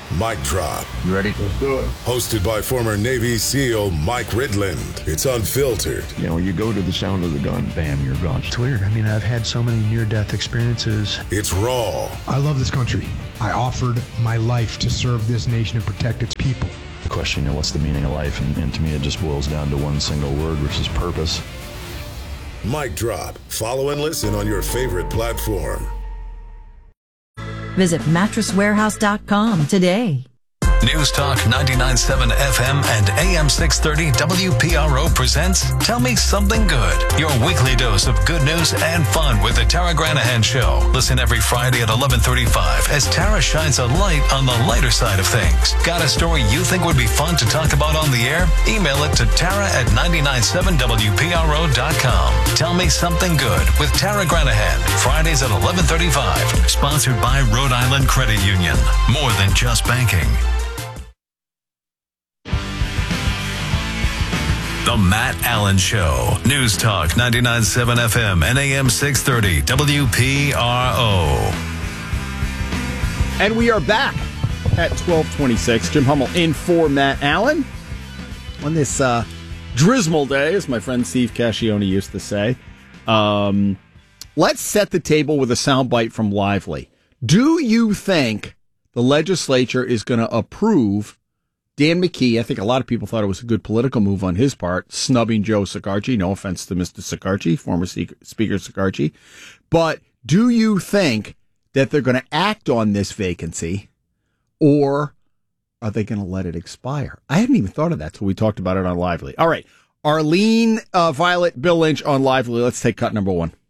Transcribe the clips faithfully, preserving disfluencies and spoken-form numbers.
Mic Drop. You ready? Let's do it. Hosted by former Navy SEAL Mike Ridland. It's unfiltered. You know, you go to the sound of the gun, bam, you're gone. It's weird. I mean, I've had so many near-death experiences. It's raw. I love this country. I offered my life to serve this nation and protect its people. The question, you know, what's the meaning of life? And, and to me, it just boils down to one single word, which is purpose. Mic Drop. Follow and listen on your favorite platform. Visit mattress warehouse dot com today. News Talk ninety-nine point seven F M and A M six thirty W P R O presents Tell Me Something Good, your weekly dose of good news and fun with the Tara Granahan Show. Listen every Friday at eleven thirty-five as Tara shines a light on the lighter side of things. Got a story you think would be fun to talk about on the air? Email it to Tara at ninety-nine point seven W P R O dot com. Tell Me Something Good with Tara Granahan, Fridays at eleven thirty-five. Sponsored by Rhode Island Credit Union. More than just banking. The Matt Allen Show. News Talk ninety-nine point seven F M and A M six thirty W P R O. And we are back at twelve twenty-six. Jim Hummel in for Matt Allen on this uh, drizzle day, as my friend Steve Cascione used to say. Um, let's set the table with a soundbite from Lively. Do you think the legislature is going to approve Dan McKee? I think a lot of people thought it was a good political move on his part, snubbing Joe Sicarci. No offense to Mister Sicarci, former Speaker Sicarci. But do you think that they're going to act on this vacancy, or are they going to let it expire? I hadn't even thought of that till we talked about it on Lively. All right. Arlene, uh, Violet, Bill Lynch on Lively. Let's take cut number one.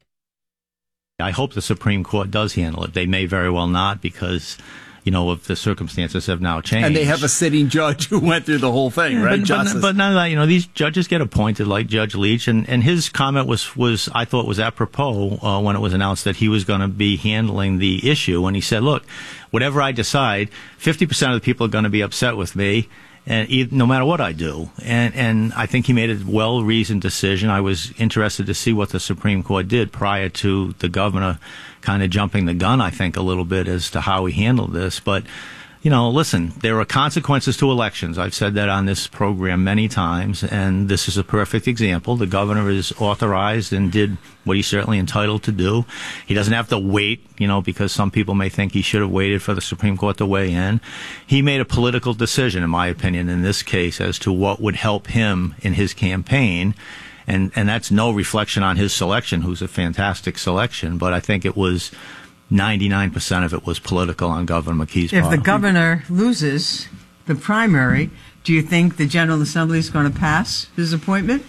I hope the Supreme Court does handle it. They may very well not, because you know, if the circumstances have now changed. And they have a sitting judge who went through the whole thing, right? But, but, but none of that, you know, these judges get appointed like Judge Leach, and, and his comment was, was, I thought was apropos uh, when it was announced that he was going to be handling the issue. And he said, look, whatever I decide, fifty percent of the people are going to be upset with me, and no matter what I do. And, and I think he made a well-reasoned decision. I was interested to see what the Supreme Court did prior to the governor kind of jumping the gun, I think, a little bit as to how he handled this. But, you know, listen, there are consequences to elections. I've said that on this program many times, and this is a perfect example. The governor is authorized and did what he's certainly entitled to do. He doesn't have to wait, you know, because some people may think he should have waited for the Supreme Court to weigh in. He made a political decision, in my opinion, in this case, as to what would help him in his campaign. And, and that's no reflection on his selection, who's a fantastic selection, but I think it was ninety-nine percent of it was political on Governor McKee's part. If the governor loses the primary, do you think the General Assembly is going to pass his appointment?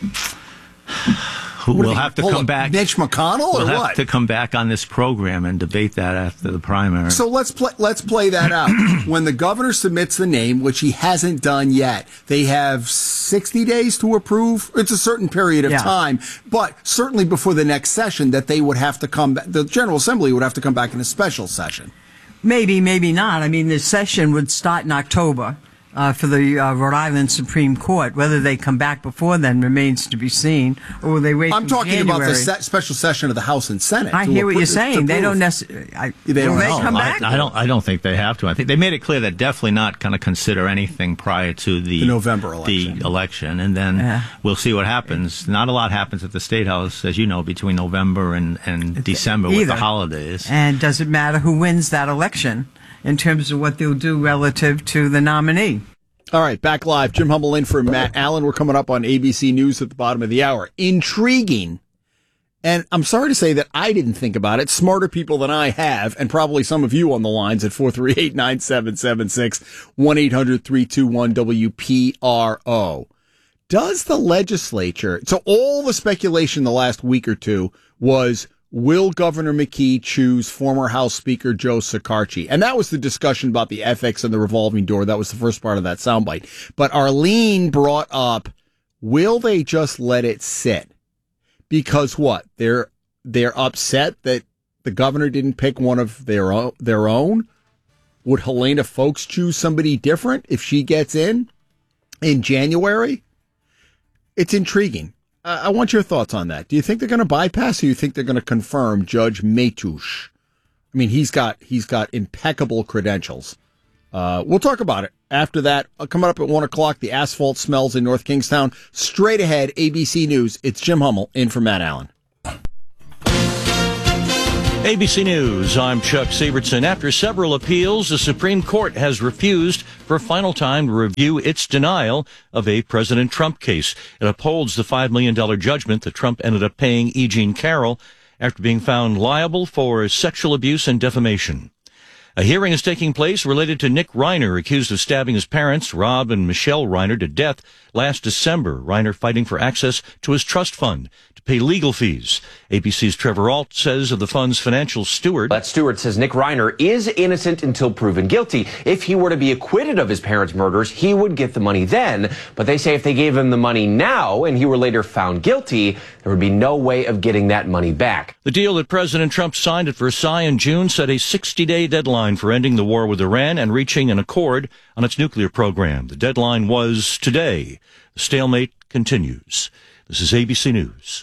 Who will have to come back? Mitch McConnell, we'll or have what? to come back on this program and debate that after the primary. So let's play. Let's play that out. When the governor submits the name, which he hasn't done yet, they have sixty days to approve. It's a certain period of Yeah. time, but certainly before the next session, that they would have to come. The General Assembly would have to come back in a special session. Maybe, maybe not. I mean, the session would start in October uh, for the uh, Rhode Island Supreme Court. Whether they come back before then remains to be seen, or will they wait I'm till talking January? about the se- special session of the House and Senate. I to hear what appro- you're to saying. They approve. don't necessarily. They will don't they know. come I, back? I don't. I don't think they have to. I think they made it clear they're definitely not going to consider anything prior to the, The November election. The election, and then Yeah. we'll see what happens. Not a lot happens at the State House, as you know, between November and, and December with Either. the holidays. And does it matter who wins that election in terms of what they'll do relative to the nominee? All right, back live. Jim Hummel in for Matt Allen. We're coming up on A B C News at the bottom of the hour. Intriguing. And I'm sorry to say that I didn't think about it. Smarter people than I have, and probably some of you on the lines at four three eight, nine seven seven six, one eight hundred, three two one, W P R O. Does the legislature, so all the speculation the last week or two was, will Governor McKee choose former House Speaker Joe Sicarci? And that was the discussion about the ethics and the revolving door. That was the first part of that soundbite. But Arlene brought up, will they just let it sit? Because what? They're they're upset that the governor didn't pick one of their own, their own? Would Helena Foulkes choose somebody different if she gets in in January? It's intriguing. Uh, I want your thoughts on that. Do you think they're going to bypass, or do you think they're going to confirm Judge Matoush? I mean, he's got he's got impeccable credentials. Uh, we'll talk about it after that. Uh, coming up at one o'clock, the asphalt smells in North Kingstown. Straight ahead, A B C News. It's Jim Hummel in for Matt Allen. A B C News, I'm Chuck Sievertson. After several appeals, the Supreme Court has refused for a final time to review its denial of a President Trump case. It upholds the five million dollars judgment that Trump ended up paying E. Jean Carroll after being found liable for sexual abuse and defamation. A hearing is taking place related to Nick Reiner, accused of stabbing his parents, Rob and Michelle Reiner, to death last December. Reiner fighting for access to his trust fund to pay legal fees. A B C's Trevor Ault says of the fund's financial steward. That steward says Nick Reiner is innocent until proven guilty. If he were to be acquitted of his parents' murders, he would get the money then. But they say if they gave him the money now and he were later found guilty, there would be no way of getting that money back. The deal that President Trump signed at Versailles in June set a sixty-day deadline for ending the war with Iran and reaching an accord on its nuclear program. The deadline was today. The stalemate continues. This is A B C News.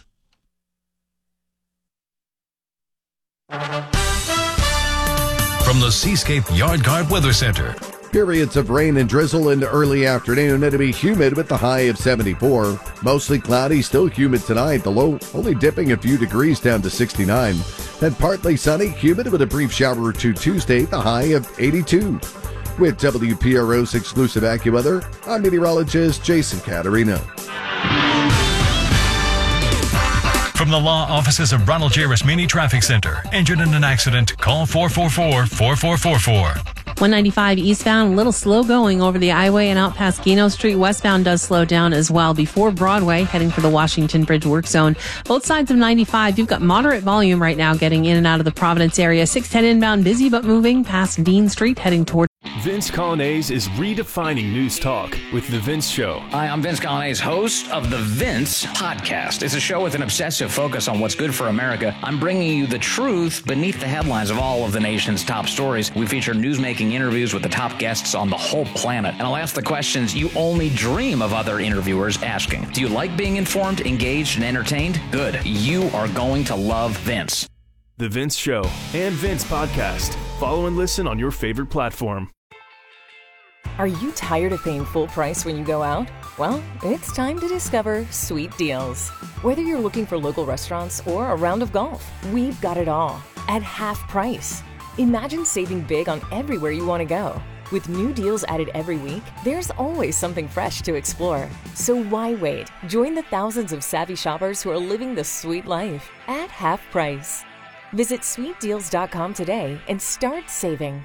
From the Seascape Yard Guard Weather Center. Periods of rain and drizzle in the early afternoon. It'll be humid with the high of seventy-four. Mostly cloudy, still humid tonight. The low only dipping a few degrees down to sixty-nine. Then partly sunny, humid with a brief shower or two Tuesday, the high of eighty-two. With W P R O's exclusive AccuWeather, I'm meteorologist Jason Caterino. From the law offices of Ronald J. Rasmini Traffic Center. Injured in an accident? Call four four four, four four four four. one ninety-five eastbound, a little slow going over the I-Way and out past Gino Street. Westbound does slow down as well before Broadway, heading for the Washington Bridge work zone. Both sides of ninety-five, you've got moderate volume right now getting in and out of the Providence area. six ten inbound, busy but moving past Dean Street, heading toward Vince Colonnese is redefining news talk with The Vince Show. Hi, I'm Vince Colonnese, host of The Vince Podcast. It's a show with an obsessive focus on what's good for America. I'm bringing you the truth beneath the headlines of all of the nation's top stories. We feature newsmaking interviews with the top guests on the whole planet. And I'll ask the questions you only dream of other interviewers asking. Do you like being informed, engaged, and entertained? Good. You are going to love Vince. The Vince Show and Vince Podcast. Follow and listen on your favorite platform. Are you tired of paying full price when you go out? Well, it's time to discover Sweet Deals. Whether you're looking for local restaurants or a round of golf, we've got it all at half price. Imagine saving big on everywhere you want to go. With new deals added every week, there's always something fresh to explore. So why wait? Join the thousands of savvy shoppers who are living the sweet life at half price. Visit sweet deals dot com today and start saving.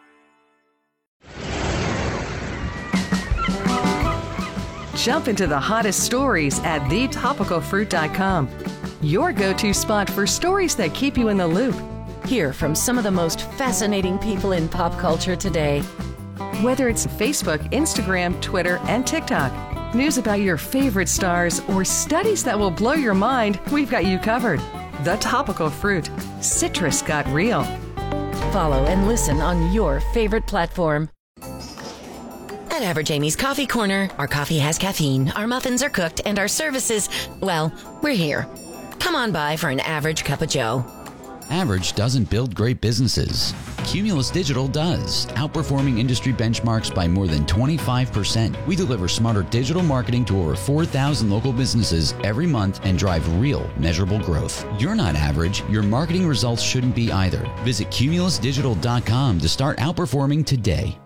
Jump into the hottest stories at the topical fruit dot com. Your go-to spot for stories that keep you in the loop. Hear from some of the most fascinating people in pop culture today. Whether it's Facebook, Instagram, Twitter, and TikTok, news about your favorite stars, or studies that will blow your mind, we've got you covered. The Topical Fruit. Citrus got real. Follow and listen on your favorite platform. At Average Amy's Coffee Corner, our coffee has caffeine, our muffins are cooked, and our services, well, we're here. Come on by for an average cup of joe. Average doesn't build great businesses. Cumulus Digital does, outperforming industry benchmarks by more than twenty-five percent. We deliver smarter digital marketing to over four thousand local businesses every month and drive real, measurable growth. You're not average. Your marketing results shouldn't be either. Visit cumulus digital dot com to start outperforming today.